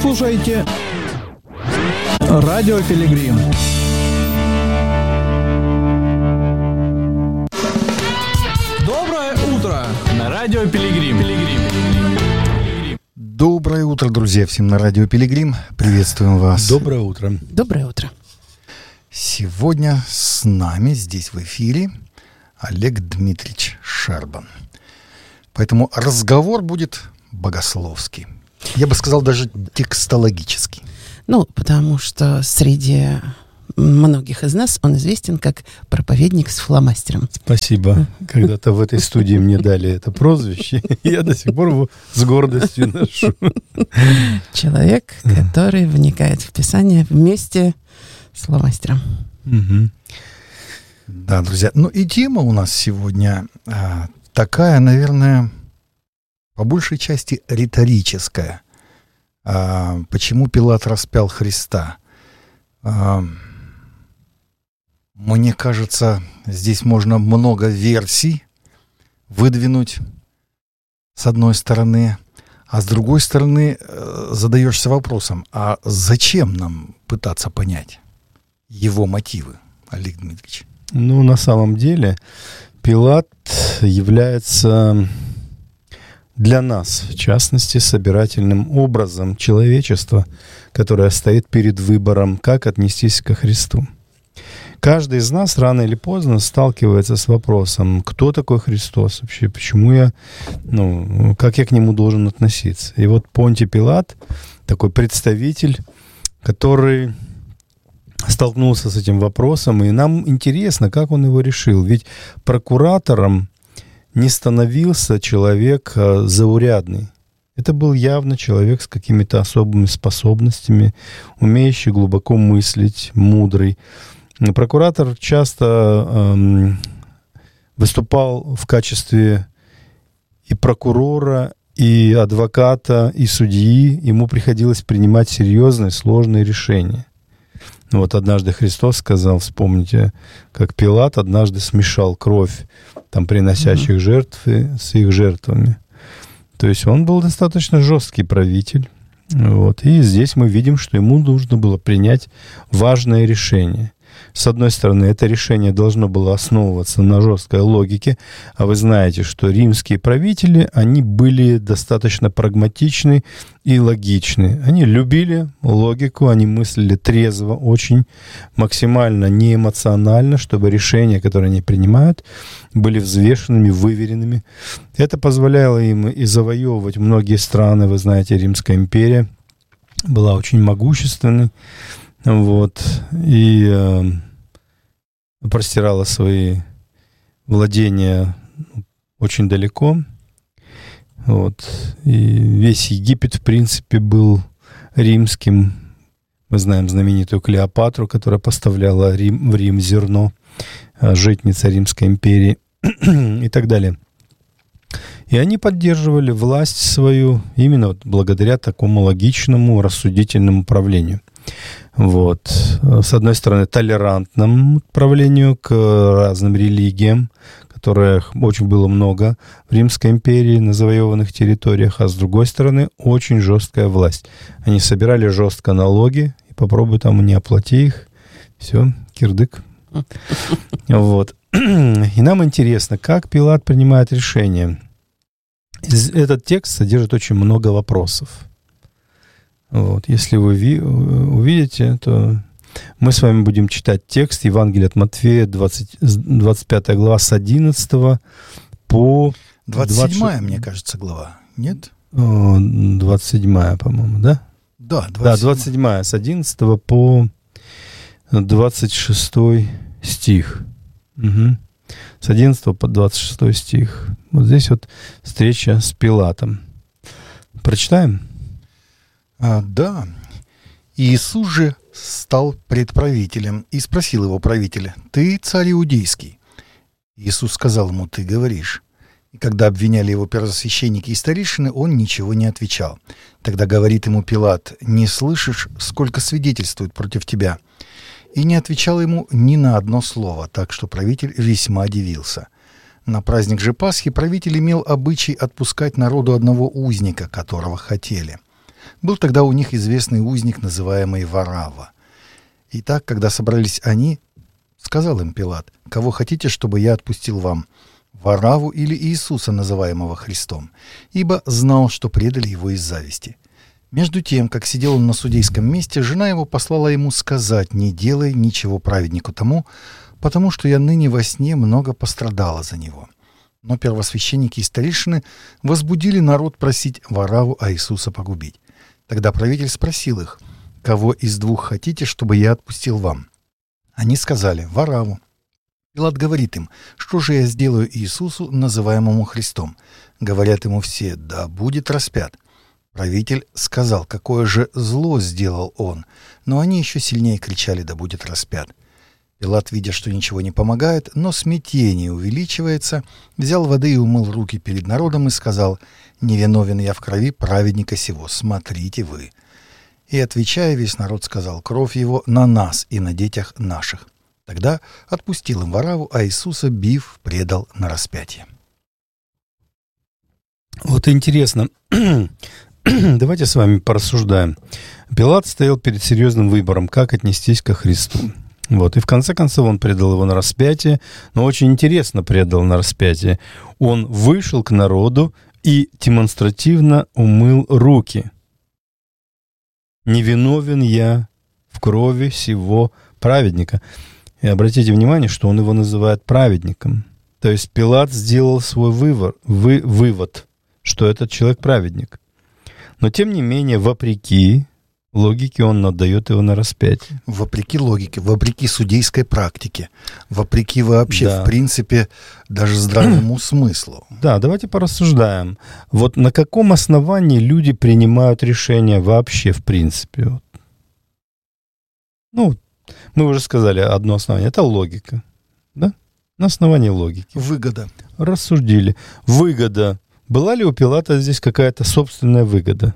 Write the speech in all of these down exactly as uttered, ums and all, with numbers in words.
слушаете Радио Пилигрим. Доброе утро на Радио Пилигрим. Доброе утро, друзья, всем на Радио Пилигрим. Приветствуем вас. Доброе утро. Доброе утро. Сегодня с нами здесь в эфире Олег Дмитриевич Шарбан. Поэтому разговор будет богословский. Я бы сказал, даже текстологический. Ну, потому что среди многих из нас он известен как проповедник с фломастером. Спасибо. Когда-то в этой студии мне дали это прозвище, и я до сих пор его с гордостью ношу. Человек, который вникает в Писание вместе с фломастером. Угу. Да, друзья. Ну и тема у нас сегодня а, такая, наверное, по большей части риторическая. А, почему Пилат распял Христа? А, мне кажется, здесь можно много версий выдвинуть с одной стороны, а с другой стороны задаешься вопросом, а зачем нам пытаться понять его мотивы, Олег Дмитриевич? Ну, на самом деле, Пилат является для нас, в частности, собирательным образом человечества, которое стоит перед выбором, как отнестись ко Христу. Каждый из нас рано или поздно сталкивается с вопросом, кто такой Христос вообще, почему я, ну, как я к нему должен относиться. И вот Понтий Пилат, такой представитель, который столкнулся с этим вопросом, и нам интересно, как он его решил. Ведь прокуратором не становился человек а, заурядный. Это был явно человек с какими-то особыми способностями, умеющий глубоко мыслить, мудрый. Прокуратор часто эм, выступал в качестве и прокурора, и адвоката, и судьи. Ему приходилось принимать серьезные, сложные решения. Вот однажды Христос сказал, вспомните, как Пилат однажды смешал кровь там, приносящих mm-hmm. жертвы с их жертвами. То есть он был достаточно жесткий правитель. Вот. И здесь мы видим, что ему нужно было принять важное решение. С одной стороны, это решение должно было основываться на жесткой логике, а вы знаете, что римские правители, они были достаточно прагматичны и логичны. Они любили логику, они мыслили трезво, очень максимально неэмоционально, чтобы решения, которые они принимают, были взвешенными, выверенными. Это позволяло им и завоевывать многие страны. Вы знаете, Римская империя была очень могущественной. Вот, и э, простирала свои владения очень далеко. Вот, и весь Египет, в принципе, был римским. Мы знаем знаменитую Клеопатру, которая поставляла Рим, в Рим зерно, житница Римской империи и так далее. И они поддерживали власть свою именно вот благодаря такому логичному, рассудительному правлению. Вот. С одной стороны, толерантному правлению к разным религиям, которых очень было много в Римской империи на завоеванных территориях, а с другой стороны, очень жесткая власть. Они собирали жестко налоги, и попробуй там не оплати их, все, кирдык. Вот. И нам интересно, как Пилат принимает решение. Этот текст содержит очень много вопросов. Вот. Если вы ви- увидите, то мы с вами будем читать текст Евангелия от Матфея, двадцать, двадцать пятая глава, с одиннадцатого по... двадцать седьмая, двадцать... мне кажется, глава, нет? двадцать седьмая, по-моему, да? Да, двадцать седьмая. Да, двадцать седьмая, с одиннадцатого по двадцать шестой стих. Угу. С одиннадцатого по двадцать шестой стих. Вот здесь вот встреча с Пилатом. Прочитаем? А, да. Иисус же стал пред правителем и спросил его правителя: «Ты царь иудейский?» Иисус сказал ему: «Ты говоришь». И когда обвиняли его первосвященники и старейшины, он ничего не отвечал. Тогда говорит ему Пилат: «Не слышишь, сколько свидетельствуют против тебя?» И не отвечал ему ни на одно слово, так что правитель весьма дивился. На праздник же Пасхи правитель имел обычай отпускать народу одного узника, которого хотели. Был тогда у них известный узник, называемый Варава. Итак, когда собрались они, сказал им Пилат: «Кого хотите, чтобы я отпустил вам, Вараву или Иисуса, называемого Христом?» Ибо знал, что предали его из зависти. Между тем, как сидел он на судейском месте, жена его послала ему сказать: «Не делай ничего праведнику тому, потому что я ныне во сне много пострадала за него». Но первосвященники и старейшины возбудили народ просить Вараву, а Иисуса погубить. Тогда правитель спросил их: «Кого из двух хотите, чтобы я отпустил вам?» Они сказали: «Вараву». Пилат говорит им: «Что же я сделаю Иисусу, называемому Христом?» Говорят ему все: «Да будет распят». Правитель сказал: «Какое же зло сделал он?» Но они еще сильнее кричали: «Да будет распят». Пилат, видя, что ничего не помогает, но смятение увеличивается, взял воды и умыл руки перед народом и сказал: «Невиновен я в крови праведника сего, смотрите вы». И, отвечая, весь народ сказал: «Кровь его на нас и на детях наших». Тогда отпустил им Вараву, а Иисуса, бив, предал на распятие. Вот интересно, давайте с вами порассуждаем. Пилат стоял перед серьезным выбором, как отнестись ко Христу. Вот, и в конце концов он предал его на распятие, но очень интересно предал на распятие. Он вышел к народу и демонстративно умыл руки. «Невиновен я в крови сего праведника». И обратите внимание, что он его называет праведником. То есть Пилат сделал свой вывод, вы, вывод, что этот человек праведник. Но тем не менее, вопреки логике, он отдает его на распятие. Вопреки логике, вопреки судейской практике, вопреки вообще, да. в принципе, даже здравому смыслу. Да, давайте порассуждаем. Вот на каком основании люди принимают решения вообще, в принципе? Ну, мы уже сказали одно основание. Это логика. Да? На основании логики. Выгода. Рассудили. Выгода. Была ли у Пилата здесь какая-то собственная выгода?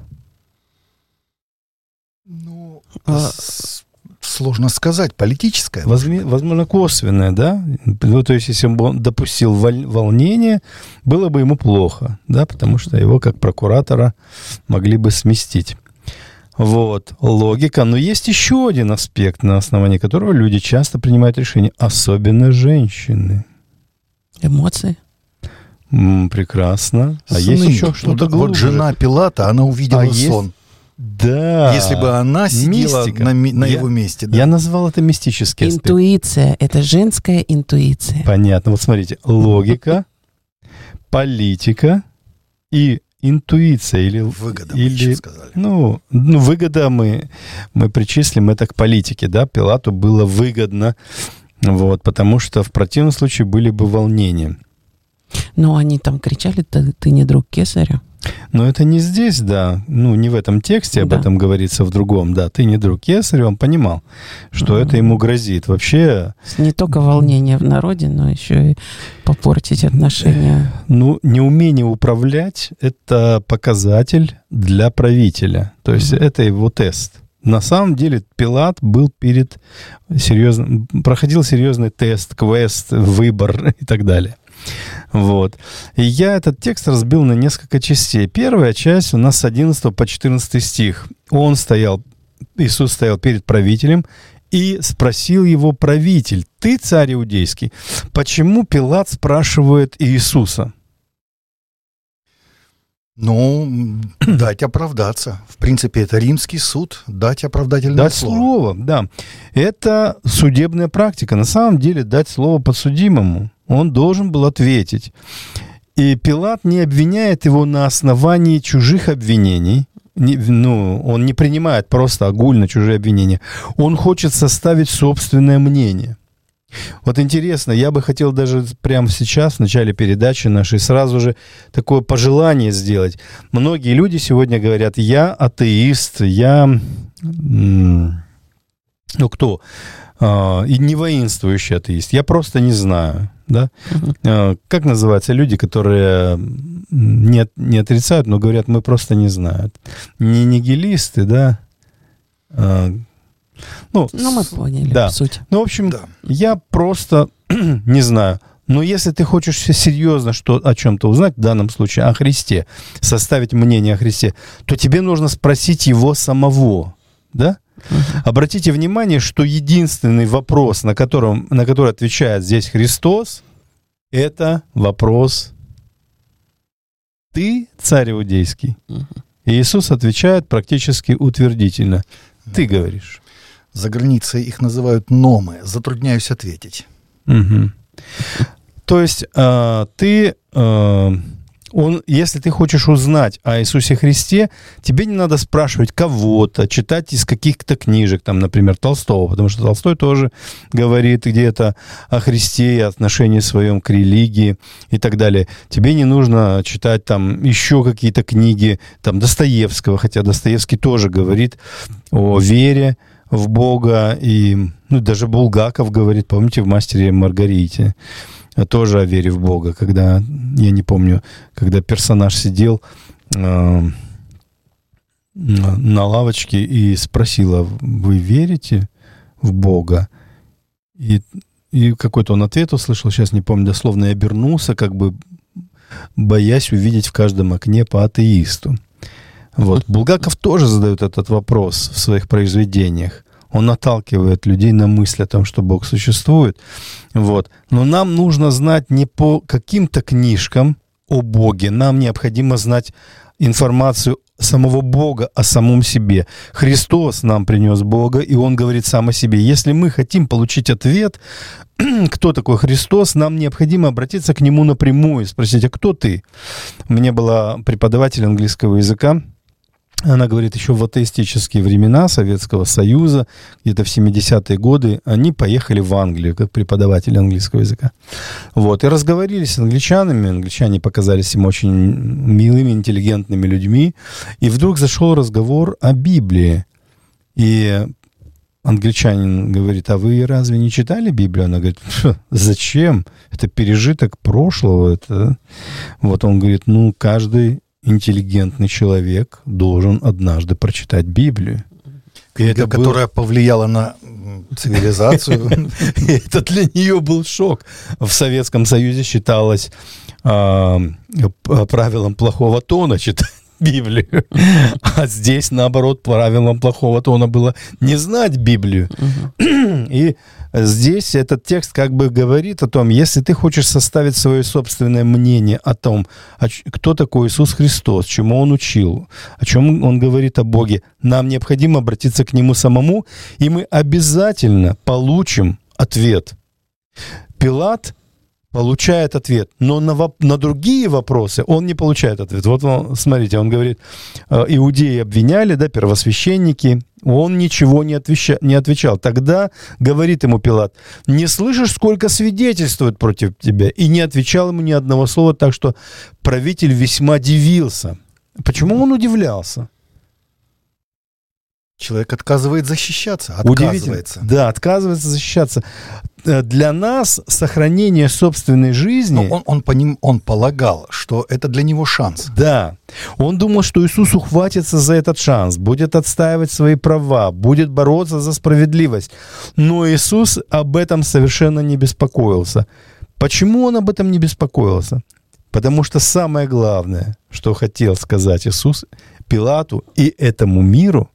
Ну, а... сложно сказать. Политическая. Возможно, возможно, косвенная, да? Ну, то есть, если бы он допустил волнение, было бы ему плохо, да? Потому что его, как прокуратора, могли бы сместить. Вот, логика. Но есть еще один аспект, на основании которого люди часто принимают решения, особенно женщины. Эмоции. М, прекрасно. А Сны. есть еще что-то глубже. Вот жена Пилата, она увидела а сон. Есть... Да. Если бы она сидела на, на я, его месте. Да. Я назвал это мистический аспект. Интуиция. Это женская интуиция. Понятно. Вот смотрите. Логика, политика и интуиция. Или, выгода, или, мы сказали. Ну, ну, выгода мы, мы причислим это к политике. Да? Пилату было выгодно, вот, потому что в противном случае были бы волнения. Но они там кричали: ты, ты не друг кесаря. Но это не здесь, да, ну, не в этом тексте, об да. этом говорится в другом, да, ты не друг кесаря, он понимал, что mm-hmm. это ему грозит. Вообще... Не только волнение в народе, но еще и попортить отношения. Ну, неумение управлять — это показатель для правителя, то есть mm-hmm. это его тест. На самом деле Пилат был перед серьезным, проходил серьезный тест, квест, выбор и так далее. Вот. И я этот текст разбил на несколько частей. Первая часть у нас с одиннадцатого по четырнадцатый стих. Он стоял, Иисус стоял перед правителем и спросил его правитель: «Ты царь иудейский?» Почему Пилат спрашивает Иисуса? Ну, дать оправдаться. В принципе, это римский суд, дать оправдательное дать слово. слово, да. Это судебная практика. На самом деле дать слово подсудимому. Он должен был ответить. И Пилат не обвиняет его на основании чужих обвинений. Не, ну, он не принимает просто огульно чужие обвинения. Он хочет составить собственное мнение. Вот интересно, я бы хотел даже прямо сейчас, в начале передачи нашей, сразу же такое пожелание сделать. Многие люди сегодня говорят: я атеист, я... Ну, кто? И не воинствующий атеист. Я просто не знаю. Да? Uh-huh. Как называются люди, которые не, не отрицают, но говорят: мы просто не знаем. Не нигилисты, да? Ну, ну мы поняли, да. суть. Ну, в общем, да. я просто не знаю. Но если ты хочешь серьезно что, о чем-то узнать, в данном случае о Христе, составить мнение о Христе, то тебе нужно спросить его самого, да? Uh-huh. Обратите внимание, что единственный вопрос, на, котором, на который отвечает здесь Христос, это вопрос «Ты царь иудейский?» Uh-huh. И Иисус отвечает практически утвердительно. «Ты говоришь». За границей их называют номы. Затрудняюсь ответить. Угу. То есть э, ты, э, он, если ты хочешь узнать о Иисусе Христе, тебе не надо спрашивать кого-то, читать из каких-то книжек, там, например, Толстого, потому что Толстой тоже говорит где-то о Христе и отношении своем к религии и так далее. Тебе не нужно читать там еще какие-то книги, там, Достоевского, хотя Достоевский тоже говорит о вере в Бога, и ну, даже Булгаков говорит, помните, в «Мастере и Маргарите», тоже о вере в Бога, когда, я не помню, когда персонаж сидел э, на лавочке и спросил: вы верите в Бога? И, и какой-то он ответ услышал, сейчас не помню дословно, и обернулся, как бы боясь увидеть в каждом окне по атеисту. Вот. Булгаков тоже задает этот вопрос в своих произведениях. Он наталкивает людей на мысль о том, что Бог существует. Вот. Но нам нужно знать не по каким-то книжкам о Боге. Нам необходимо знать информацию самого Бога о самом себе. Христос нам принес Бога, и Он говорит сам о себе. Если мы хотим получить ответ, кто такой Христос, нам необходимо обратиться к Нему напрямую и спросить: а кто ты? У меня была преподаватель английского языка. Она говорит, еще в атеистические времена Советского Союза, где-то в семидесятые годы, они поехали в Англию как преподаватели английского языка. Вот, и разговорились с англичанами. Англичане показались им очень милыми, интеллигентными людьми. И вдруг зашел разговор о Библии. И англичанин говорит: а вы разве не читали Библию? Она говорит: зачем? Это пережиток прошлого. Это... Вот он говорит: ну, каждый интеллигентный человек должен однажды прочитать Библию. Книга, это которая был... повлияла на цивилизацию. Это для нее был шок. В Советском Союзе считалось правилом плохого тона читать Библию. А здесь, наоборот, правилом плохого тона было не знать Библию. И здесь этот текст как бы говорит о том, если ты хочешь составить свое собственное мнение о том, кто такой Иисус Христос, чему Он учил, о чем Он говорит о Боге, нам необходимо обратиться к Нему самому, и мы обязательно получим ответ. Пилат получает ответ, но на, воп- на другие вопросы он не получает ответ. Вот, он, смотрите, он говорит, иудеи обвиняли, да, первосвященники, он ничего не, отвеча- не отвечал. Тогда говорит ему Пилат: не слышишь, сколько свидетельствуют против тебя? И не отвечал ему ни одного слова, так что правитель весьма дивился. Почему он удивлялся? Человек отказывает защищаться, отказывается. Да, отказывается защищаться. Для нас сохранение собственной жизни... Но он, он, по ним, он полагал, что это для него шанс. Да. Он думал, что Иисус ухватится за этот шанс, будет отстаивать свои права, будет бороться за справедливость. Но Иисус об этом совершенно не беспокоился. Почему он об этом не беспокоился? Потому что самое главное, что хотел сказать Иисус Пилату и этому миру,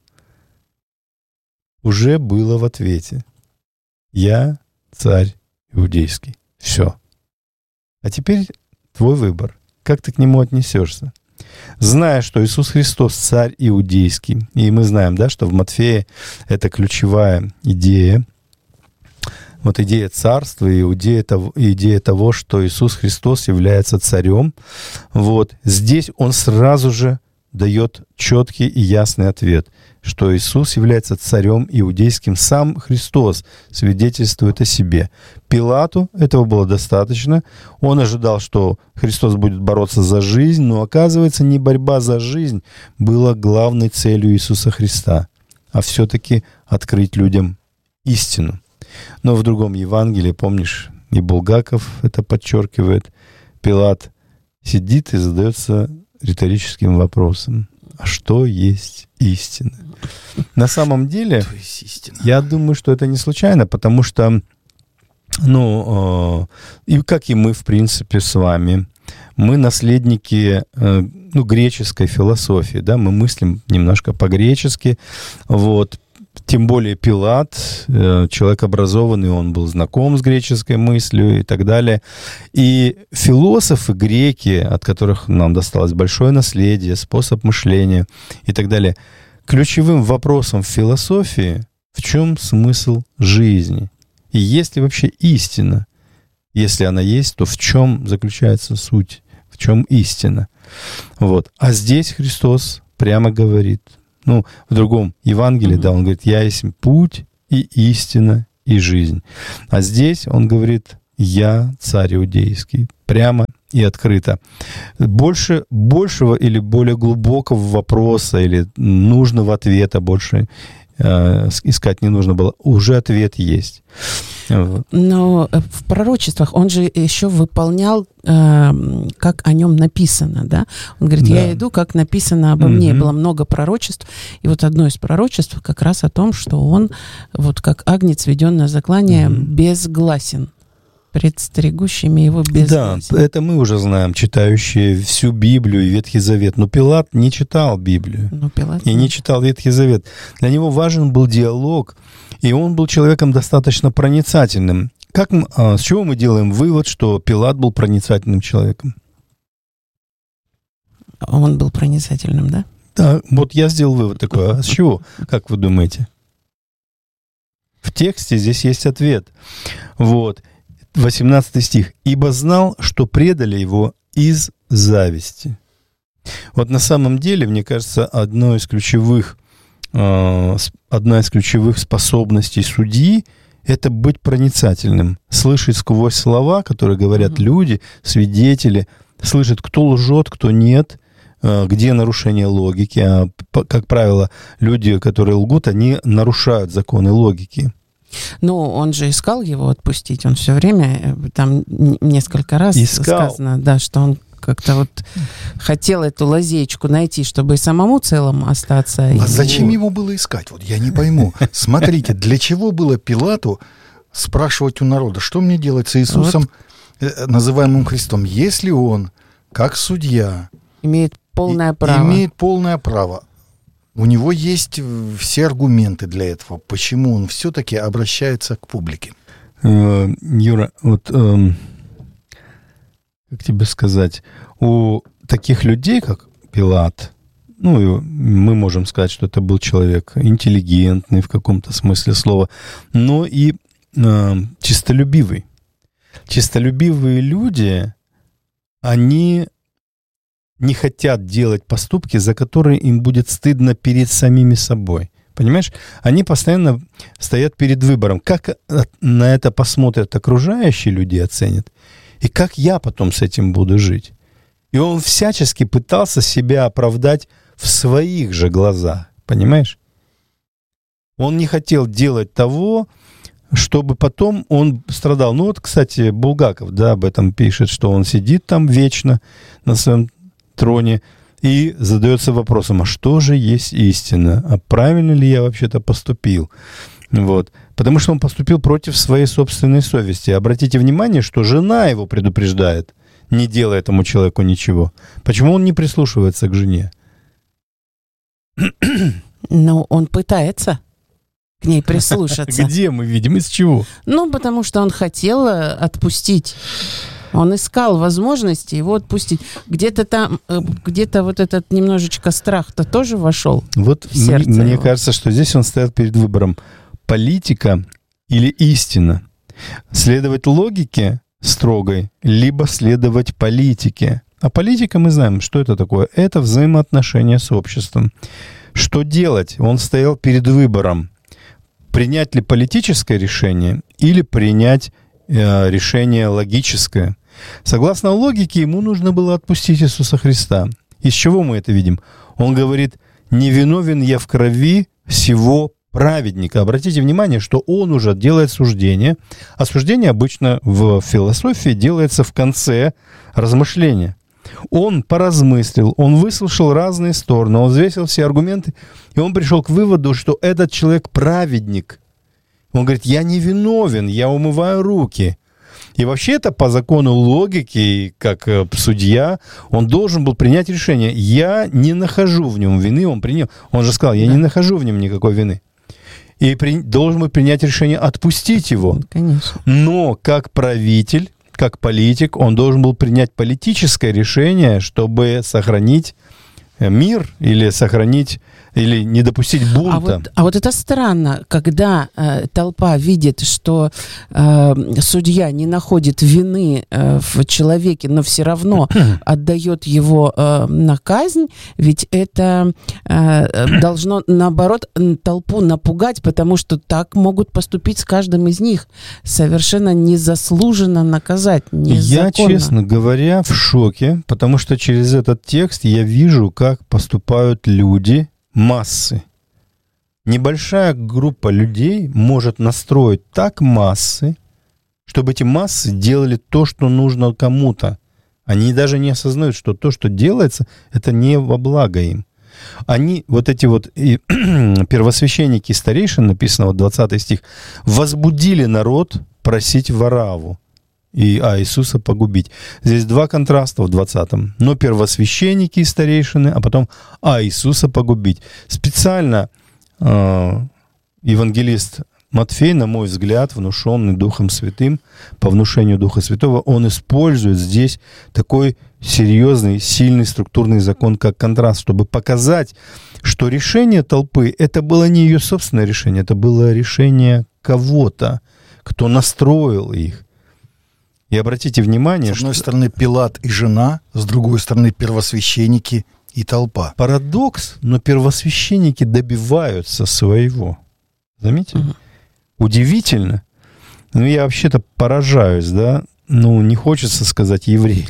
уже было в ответе: я царь иудейский. Все. А теперь твой выбор. Как ты к нему отнесешься? Зная, что Иисус Христос царь иудейский, и мы знаем, да, что в Матфея это ключевая идея, вот идея царства и идея того, идея того, что Иисус Христос является царем, вот здесь он сразу же дает четкий и ясный ответ, что Иисус является царем иудейским. Сам Христос свидетельствует о себе. Пилату этого было достаточно. Он ожидал, что Христос будет бороться за жизнь, но, оказывается, не борьба за жизнь была главной целью Иисуса Христа, а все-таки открыть людям истину. Но в другом Евангелии, помнишь, и Булгаков это подчеркивает, Пилат сидит и задается риторическим вопросом: а что есть истина? На самом деле, я думаю, что это не случайно, потому что Ну, э, и как и мы, в принципе, с вами, мы наследники э, ну, греческой философии, да, мы мыслим немножко по-гречески, вот. Тем более Пилат, э, человек образованный, он был знаком с греческой мыслью и так далее. И философы греки, от которых нам досталось большое наследие, способ мышления и так далее, ключевым вопросом в философии, в чем смысл жизни? И есть ли вообще истина? Если она есть, то в чем заключается суть? В чем истина? Вот. А здесь Христос прямо говорит, ну, в другом Евангелии, mm-hmm. да, он говорит, «Я есть путь и истина и жизнь». А здесь он говорит, «Я царь иудейский». Прямо и открыто. Больше, большего или более глубокого вопроса или нужного ответа больше э, искать не нужно было. Уже ответ есть. Но в пророчествах он же еще выполнял, э, как о нем написано, да? Он говорит, да. Я иду, как написано обо mm-hmm. мне. Было много пророчеств, и вот одно из пророчеств как раз о том, что он, вот как агнец, веден на заклание, mm-hmm. безгласен, предстерегущими его безгласен. Да, это мы уже знаем, читающие всю Библию и Ветхий Завет. Но Пилат не читал Библию Но Пилат, и не читал Ветхий Завет. Для него важен был диалог, и он был человеком достаточно проницательным. Как, с чего мы делаем вывод, что Пилат был проницательным человеком? Он был проницательным, да? Да, вот я сделал вывод такой. А с чего, как вы думаете? В тексте здесь есть ответ. Вот. восемнадцатый стих. «Ибо знал, что предали его из зависти». Вот на самом деле, мне кажется, одно из ключевых, э, одна из ключевых способностей судьи — это быть проницательным, слышать сквозь слова, которые говорят mm-hmm. люди, свидетели, слышать, кто лжет, кто нет, э, где нарушение логики. А, как правило, люди, которые лгут, они нарушают законы логики. Ну, он же искал его отпустить, он все время, там несколько раз искал. Сказано, да, что он как-то вот хотел эту лазеечку найти, чтобы и самому целым остаться. А и... зачем ему было искать? Вот я не пойму. Смотрите, для чего было Пилату спрашивать у народа, что мне делать с Иисусом, вот. называемым Христом, если он, как судья, имеет полное право. Имеет полное право. У него есть все аргументы для этого. Почему он все-таки обращается к публике? Юра, вот эм, как тебе сказать, у таких людей, как Пилат, ну, мы можем сказать, что это был человек интеллигентный в каком-то смысле слова, но и э, честолюбивый. Честолюбивые люди, они не хотят делать поступки, за которые им будет стыдно перед самими собой. Понимаешь? Они постоянно стоят перед выбором, как на это посмотрят окружающие люди, оценят, и как я потом с этим буду жить. И он всячески пытался себя оправдать в своих же глазах. Понимаешь? Он не хотел делать того, чтобы потом он страдал. Ну вот, кстати, Булгаков, да, об этом пишет, что он сидит там вечно на своем троне и задается вопросом, а что же есть истина? А правильно ли я вообще-то поступил? Вот. Потому что он поступил против своей собственной совести. Обратите внимание, что жена его предупреждает, не делая этому человеку ничего. Почему он не прислушивается к жене? Ну, он пытается к ней прислушаться. Где мы видим? Из чего? Ну, потому что он хотел отпустить. Он искал возможности его отпустить. Где-то там, где-то вот этот немножечко страх-то тоже вошел вот в сердце мне его. Кажется, что здесь он стоял перед выбором: политика или истина. Следовать логике строгой, либо следовать политике. А политика, мы знаем, что это такое. Это взаимоотношения с обществом. Что делать? Он стоял перед выбором: принять ли политическое решение или принять э, решение логическое. Согласно логике, ему нужно было отпустить Иисуса Христа. Из чего мы это видим? Он говорит: «Не виновен я в крови сего праведника». Обратите внимание, что он уже делает суждение. А суждение обычно в философии делается в конце размышления. Он поразмыслил, он выслушал разные стороны, он взвесил все аргументы, и он пришел к выводу, что этот человек праведник. Он говорит: «Я не виновен, я умываю руки». И вообще-то по закону логики, как судья, он должен был принять решение. Я не нахожу в нем вины, он принял. Он же сказал, я да. не нахожу в нем никакой вины. И при, должен был принять решение отпустить его. Конечно. Но как правитель, как политик, он должен был принять политическое решение, чтобы сохранить мир или сохранить, или не допустить бунта. А вот, а вот это странно, когда э, толпа видит, что э, судья не находит вины э, в человеке, но все равно отдает его э, на казнь, ведь это э, должно, наоборот, толпу напугать, потому что так могут поступить с каждым из них. Совершенно незаслуженно наказать, незаконно. Я, честно говоря, в шоке, потому что через этот текст я вижу, как поступают люди, массы. Небольшая группа людей может настроить так массы, чтобы эти массы делали то, что нужно кому-то. Они даже не осознают, что то, что делается, это не во благо им. Они, вот эти вот и, первосвященники и старейшины, написано, вот двадцатый стих, возбудили народ просить Варавву и а Иисуса погубить. Здесь два контраста в двадцатом. Но первосвященники и старейшины, а потом а Иисуса погубить. Специально э, евангелист Матфей, на мой взгляд, внушенный Духом Святым, по внушению Духа Святого, он использует здесь такой серьезный, сильный структурный закон, как контраст, чтобы показать, что решение толпы, это было не ее собственное решение, это было решение кого-то, кто настроил их. И обратите внимание, с одной что... стороны Пилат и жена, с другой стороны первосвященники и толпа. Парадокс, но первосвященники добиваются своего. Заметили? Угу. Удивительно. Ну, я вообще-то поражаюсь, да? Ну, не хочется сказать еврей.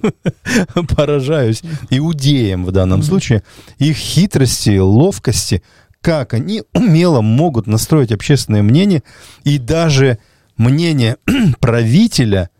Поражаюсь иудеям в данном случае. Их хитрости, ловкости, как они умело могут настроить общественное мнение и даже мнение правителя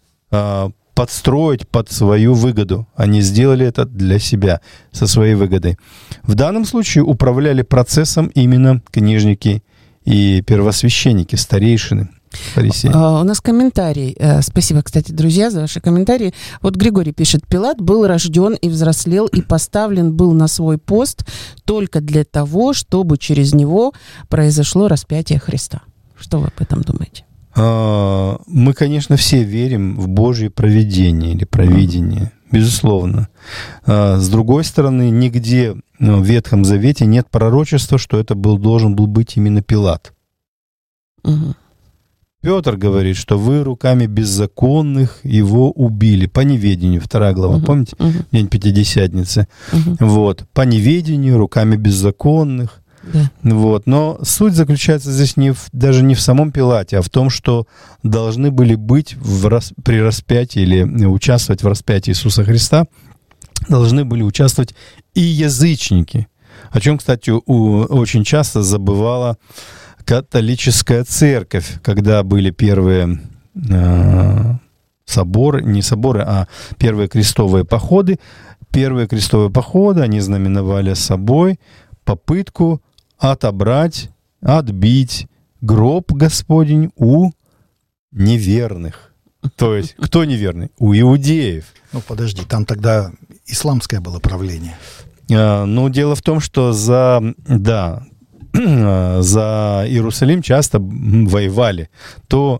подстроить под свою выгоду. Они сделали это для себя, со своей выгодой. В данном случае управляли процессом именно книжники и первосвященники, старейшины, фарисеи. Uh, у нас комментарий. Uh, спасибо, кстати, друзья, за ваши комментарии. Вот Григорий пишет: Пилат был рожден и взрослел и поставлен был на свой пост только для того, чтобы через него произошло распятие Христа. Что вы об этом думаете? Мы, конечно, все верим в Божье провидение или провидение, безусловно. С другой стороны, нигде в Ветхом Завете нет пророчества, что это был, должен был быть именно Пилат. Угу. Петр говорит, что вы руками беззаконных его убили. По неведению, вторая глава, угу. помните? Угу. День Пятидесятницы. Угу. Вот. По неведению, руками беззаконных. Да. Вот. Но суть заключается здесь не в, даже не в самом Пилате, а в том, что должны были быть в рас, при распятии или участвовать в распятии Иисуса Христа, должны были участвовать и язычники, о чем, кстати, у, очень часто забывала католическая церковь, когда были первые э, соборы, не соборы, а первые крестовые походы. Первые крестовые походы, они знаменовали собой попытку отобрать, отбить гроб Господень у неверных. То есть, кто неверный? У иудеев. Ну, подожди, там тогда исламское было правление. А, ну, дело в том, что за, да, за Иерусалим часто воевали. То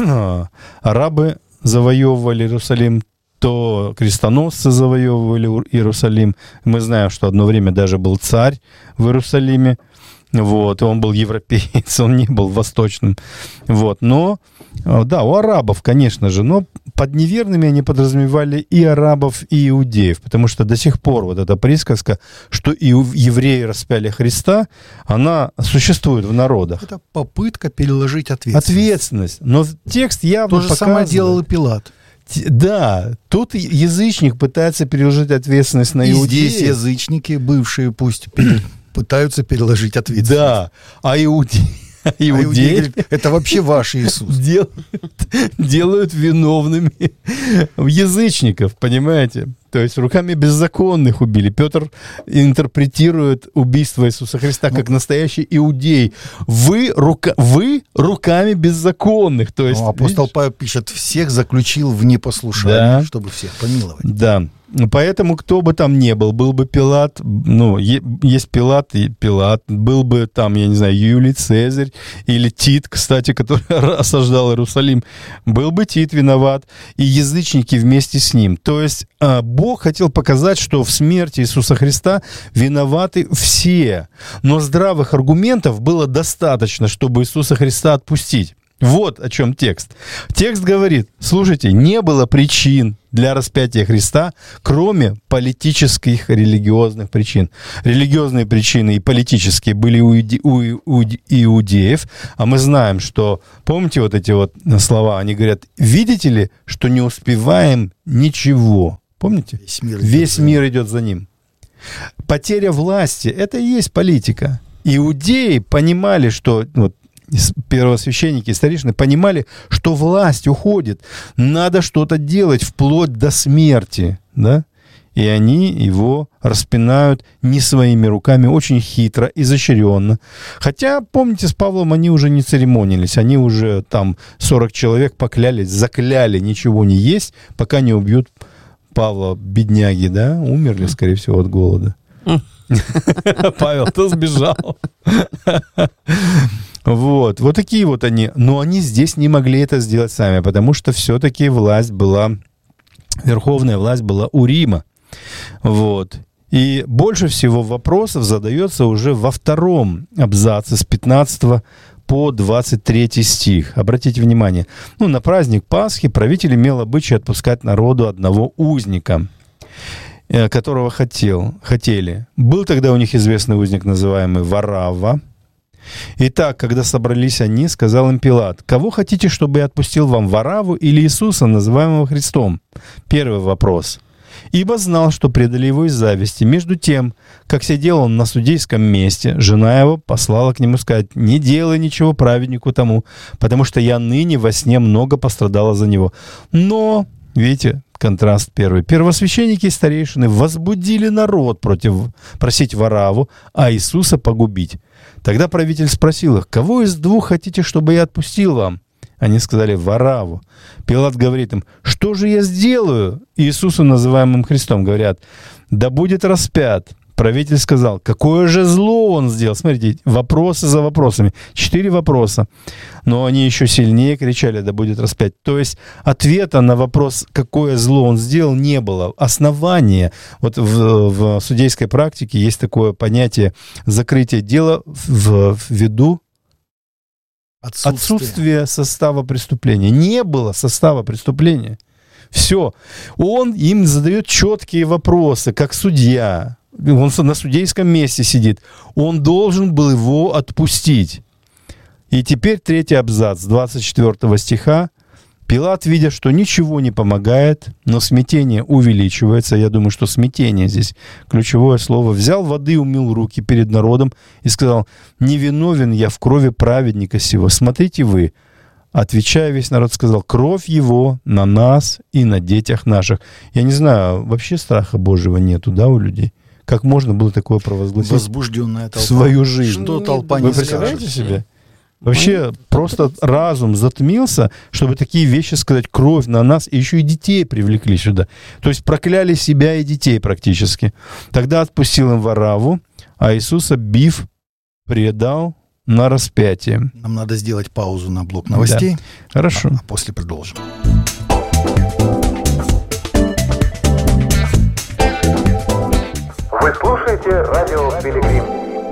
арабы завоевывали Иерусалим, то крестоносцы завоевывали Иерусалим. Мы знаем, что одно время даже был царь в Иерусалиме. Вот, и он был европеец, он не был восточным. Вот, но, да, у арабов, конечно же, но под неверными они подразумевали и арабов, и иудеев, потому что до сих пор вот эта присказка, что и евреи распяли Христа, она существует в народах. Это попытка переложить ответственность. Ответственность. Но текст явно То же показывает. самое делал и Пилат. Да, тут язычник пытается переложить ответственность на иудеев. И здесь язычники, бывшие, пусть пытаются переложить ответственность. Да, а иудеи, а иудеи, а иудеи говорят, это вообще ваш Иисус. Делают, делают виновными язычников, понимаете? То есть руками беззаконных убили. Петр интерпретирует убийство Иисуса Христа как настоящий иудей. Вы, рука, вы руками беззаконных. То есть, ну, апостол Павел пишет, всех заключил в непослушание, да. чтобы всех помиловать. Да. Поэтому кто бы там ни был, был бы Пилат, ну, есть Пилат и Пилат, был бы там, я не знаю, Юлий Цезарь или Тит, кстати, который осаждал Иерусалим, был бы Тит виноват, и язычники вместе с ним. То есть Бог хотел показать, что в смерти Иисуса Христа виноваты все, но здравых аргументов было достаточно, чтобы Иисуса Христа отпустить. Вот о чем текст. Текст говорит, слушайте, не было причин для распятия Христа, кроме политических, религиозных причин. Религиозные причины и политические были у, иуде, у, у иудеев, а мы знаем, что, помните вот эти вот слова, они говорят, видите ли, что не успеваем ничего. Помните? Весь мир идет, Весь за, мир ним. идет за ним. Потеря власти, это и есть политика. Иудеи понимали, что... Вот, первосвященники и старейшины понимали, что власть уходит, надо что-то делать вплоть до смерти, да? И они его распинают не своими руками, очень хитро, изощренно. Хотя, помните, с Павлом они уже не церемонились, они уже там сорок человек поклялись, закляли ничего не есть, пока не убьют Павла, бедняги, да? Умерли, скорее всего, от голода. Павел-то сбежал. Вот, вот такие вот они. Но они здесь не могли это сделать сами, потому что все-таки власть была, верховная власть была у Рима. Вот. И больше всего вопросов задается уже во втором абзаце с пятнадцатого по двадцать третий стих. Обратите внимание. Ну, на праздник Пасхи правитель имел обычай отпускать народу одного узника, которого хотел, хотели. Был тогда у них известный узник, называемый Варавва. Итак, когда собрались они, сказал им Пилат, «Кого хотите, чтобы я отпустил вам, Варавву или Иисуса, называемого Христом?» Первый вопрос. «Ибо знал, что предали его из зависти. Между тем, как сидел он на судейском месте, жена его послала к нему сказать, не делай ничего праведнику тому, потому что я ныне во сне много пострадала за него». Но, видите, контраст первый. Первосвященники и старейшины возбудили народ против просить Варавву, а Иисуса погубить. Тогда правитель спросил их, кого из двух хотите, чтобы я отпустил вам? Они сказали, Варавву. Пилат говорит им, что же я сделаю? Иисусу, называемым Христом, говорят, да будет распят. Правитель сказал, какое же зло он сделал? Смотрите, вопросы за вопросами. Четыре вопроса. Но они еще сильнее кричали, да будет распять. То есть ответа на вопрос, какое зло он сделал, не было. Основание. Вот в, в судейской практике есть такое понятие закрытия дела в, в виду отсутствие. отсутствия состава преступления. Не было состава преступления. Все. Он им задает четкие вопросы, как судья. Он на судейском месте сидит. Он должен был его отпустить. И теперь третий абзац двадцать четвёртого стиха. Пилат, видя, что ничего не помогает, но смятение увеличивается, я думаю, что смятение здесь ключевое слово, взял воды, умыл руки перед народом и сказал, не виновен я в крови праведника сего. Смотрите вы. Отвечая, весь народ сказал, кровь его на нас и на детях наших. Я не знаю, вообще страха Божьего нету, да, у людей? Как можно было такое провозгласить? Возбужденная толпа. Свою жизнь. Что толпа не Вы представляете себе? Вообще просто разум затмился, чтобы такие вещи сказать, кровь на нас, и еще и детей привлекли сюда. То есть прокляли себя и детей практически. Тогда отпустил им Варавву, а Иисуса, бив, предал на распятие. Нам надо сделать паузу на блок новостей. Да. Хорошо. А, а после продолжим. Вы слушаете радио Пилигрим.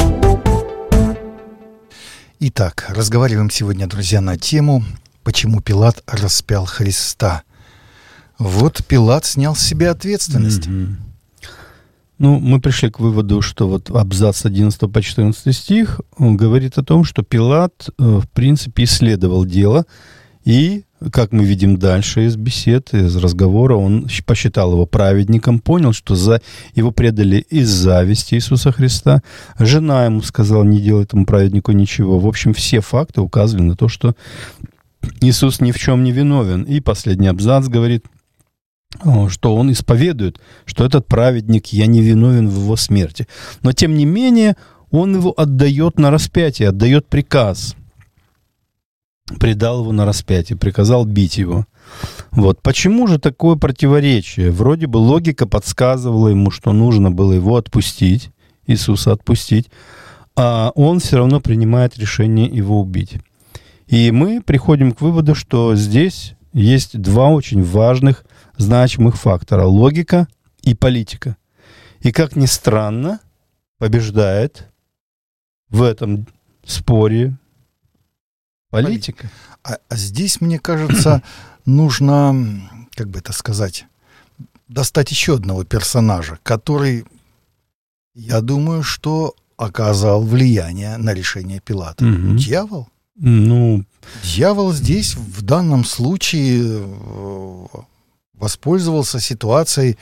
Итак, разговариваем сегодня, друзья, на тему «Почему Пилат распял Христа?». Вот Пилат снял с себя ответственность. Mm-hmm. Ну, мы пришли к выводу, что вот абзац с одиннадцатого по четырнадцатый стих, он говорит о том, что Пилат, в принципе, исследовал дело, и, как мы видим дальше из бесед, из разговора, он посчитал его праведником, понял, что за его предали из зависти Иисуса Христа. Жена ему сказала, не делай этому праведнику ничего. В общем, все факты указывали на то, что Иисус ни в чем не виновен. И последний абзац говорит, что он исповедует, что этот праведник, я не виновен в его смерти. Но, тем не менее, он его отдает на распятие, отдает приказ. Предал его на распятие, приказал бить его. Вот. Почему же такое противоречие? Вроде бы логика подсказывала ему, что нужно было его отпустить, Иисуса отпустить, а он все равно принимает решение его убить. И мы приходим к выводу, что здесь есть два очень важных, значимых фактора – логика и политика. И, как ни странно, побеждает в этом споре политика. А, а здесь, мне кажется, нужно, как бы это сказать, достать еще одного персонажа, который, я думаю, что оказал влияние на решение Пилата. Угу. Дьявол. Ну, Дьявол здесь в данном случае воспользовался ситуацией